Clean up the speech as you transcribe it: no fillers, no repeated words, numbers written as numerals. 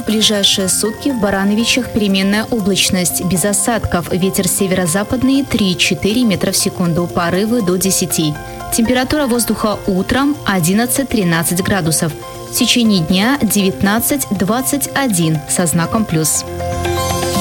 В ближайшие сутки в Барановичах переменная облачность, без осадков. Ветер северо-западный 3-4 метра в секунду, порывы до 10. Температура воздуха утром 11-13 градусов. В течение дня 19-21 со знаком плюс.